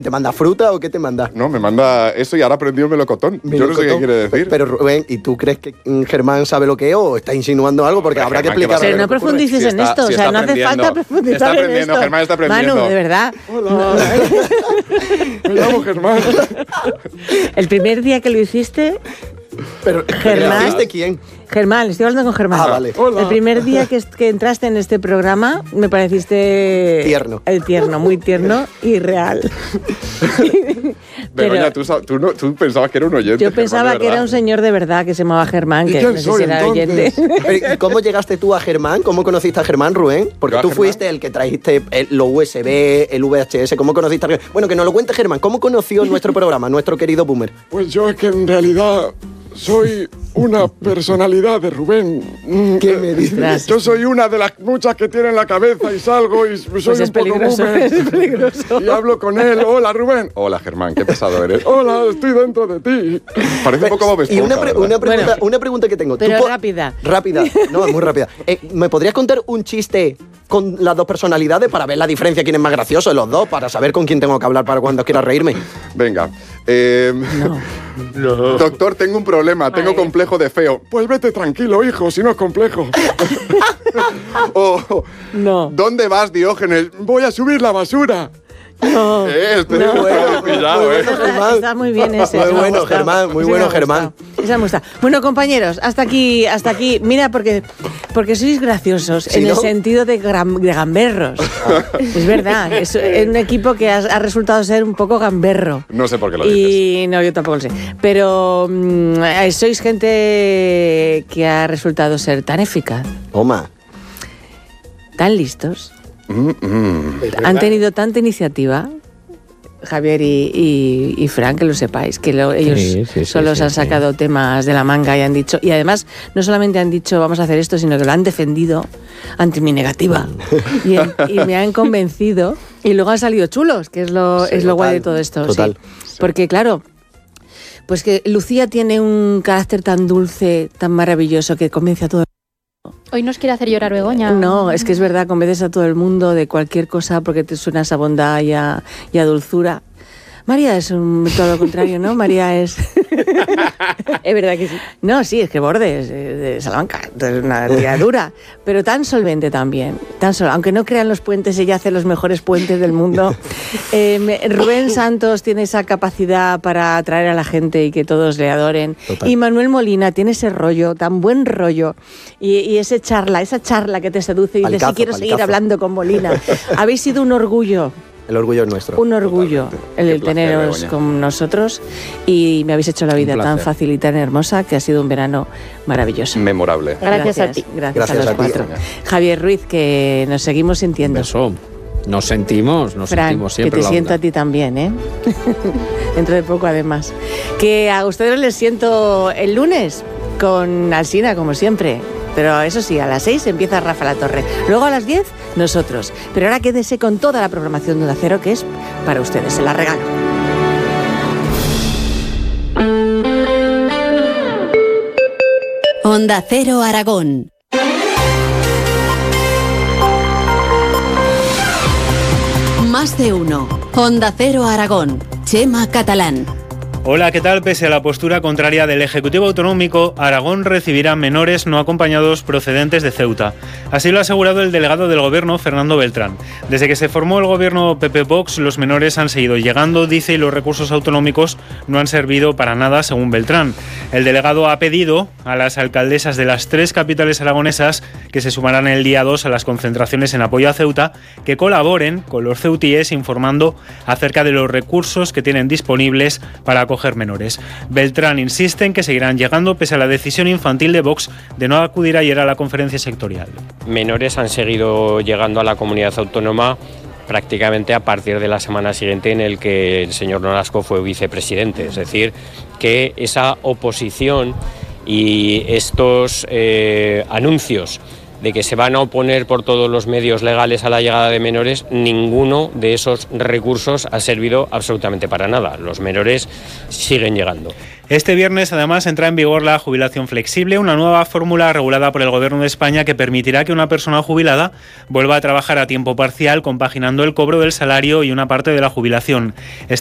¿Te manda fruta o qué te manda? No, me manda eso y ahora aprendió melocotón. Yo no sé qué quiere decir. Pero Rubén, ¿y tú crees que Germán sabe lo que es o está insinuando algo? Porque habrá que explicar. Pero no profundices en esto, o sea, no hace falta profundizar en esto. Germán está aprendiendo. Manu, de verdad. Hola. Me llamo Germán. El primer día que lo hiciste... Pero, Germán. ¿hiciste quién? Germán, estoy hablando con Germán. Ah, vale. El primer día que entraste en este programa me pareciste... Tierno. Tierno, muy tierno y real. Begoña, tú pensabas que era un oyente. Yo pensaba que era un señor de verdad que se llamaba Germán, que no sé si era oyente. Pero, ¿y cómo llegaste tú a Germán? ¿Cómo conociste a Germán, Rubén? Porque tú fuiste el que trajiste los USB, el VHS. ¿Cómo conociste a Germán? Bueno, que nos lo cuente Germán. ¿Cómo conoció nuestro programa, nuestro querido Boomer? Pues yo es que en realidad soy una personalidad de Rubén. ¿Qué me dices? Yo soy una de las muchas que tiene en la cabeza y salgo y soy Pues un es poco peligroso, Boomer. es peligroso. Y hablo con él. Hola, Rubén. Hola, Germán, qué pesado eres. Hola, estoy dentro de ti. Parece un poco Bob Esponja, Y ¿verdad? una pregunta que tengo. Pero rápida. Rápida, no, muy rápida. ¿Me podrías contar un chiste con las dos personalidades para ver la diferencia, quién es más gracioso de los dos, para saber con quién tengo que hablar para cuando quiera reírme? Venga. No. Doctor, tengo un problema, tengo complejo de feo. Pues vete tranquilo, hijo, si no es complejo. No. ¿Dónde vas, Diógenes? Voy a subir la basura. No. Está muy bien ese. Muy bueno, Germán, muy bueno, Germán. Esa me gusta. Bueno, compañeros, hasta aquí. Mira, porque sois graciosos en el sentido de gamberros. Es verdad, es un equipo que ha resultado ser un poco gamberro. No sé por qué lo dices. Y no, yo tampoco lo sé. Pero sois gente que ha resultado ser tan eficaz. Toma. Tan listos. Han tenido tanta iniciativa, Javier y Fran, que lo sepáis, que ellos solo se han sacado temas de la manga y han dicho, y además no solamente han dicho vamos a hacer esto, sino que lo han defendido ante mi negativa y me han convencido y luego han salido chulos, que es lo guay de todo esto. Total. Sí. Porque claro, pues que Lucía tiene un carácter tan dulce, tan maravilloso que convence a todo. Hoy nos quiere hacer llorar Begoña. No, es que es verdad, convences a todo el mundo de cualquier cosa porque te suena esa bondad y a dulzura. María es todo lo contrario, ¿no? María es... Es verdad que sí. No, sí, es que Borde es de Salamanca, es una tía dura, pero tan solvente también. Aunque no crean los puentes, ella hace los mejores puentes del mundo. Rubén Santos tiene esa capacidad para atraer a la gente y que todos le adoren. Total. Y Manuel Molina tiene ese rollo, tan buen rollo, y esa charla que te seduce y dices, sí, quiero seguir hablando con Molina. Habéis sido un orgullo. El orgullo es nuestro. Un orgullo el teneros con nosotros y me habéis hecho la vida tan fácil y tan hermosa que ha sido un verano maravilloso. Memorable. Gracias a ti. Gracias a los cuatro. Javier Ruiz, que nos seguimos sintiendo. Eso. Nos sentimos Fran, siempre. Que te siento a ti también, ¿eh? Dentro de poco, además. Que a ustedes les siento el lunes con Alsina, como siempre. Pero eso sí, a las 6 empieza Rafa La Torre. Luego a las 10, nosotros. Pero ahora quédese con toda la programación de Onda Cero, que es para ustedes. Se la regalo. Onda Cero Aragón. Más de uno. Onda Cero Aragón. Chema Catalán. Hola, ¿qué tal? Pese a la postura contraria del Ejecutivo Autonómico, Aragón recibirá menores no acompañados procedentes de Ceuta. Así lo ha asegurado el delegado del Gobierno, Fernando Beltrán. Desde que se formó el Gobierno PP-Vox, los menores han seguido llegando, dice, y los recursos autonómicos no han servido para nada, según Beltrán. El delegado ha pedido a las alcaldesas de las 3 capitales aragonesas, que se sumarán el día 2 a las concentraciones en apoyo a Ceuta, que colaboren con los ceutíes informando acerca de los recursos que tienen disponibles para acoger menores. Beltrán insiste en que seguirán llegando pese a la decisión infantil de Vox de no acudir ayer a la conferencia sectorial. Menores han seguido llegando a la comunidad autónoma prácticamente a partir de la semana siguiente en el que el señor Nolasco fue vicepresidente. Es decir, que esa oposición y estos anuncios de que se van a oponer por todos los medios legales a la llegada de menores, ninguno de esos recursos ha servido absolutamente para nada. Los menores siguen llegando. Este viernes, además, entra en vigor la jubilación flexible, una nueva fórmula regulada por el Gobierno de España que permitirá que una persona jubilada vuelva a trabajar a tiempo parcial, compaginando el cobro del salario y una parte de la jubilación.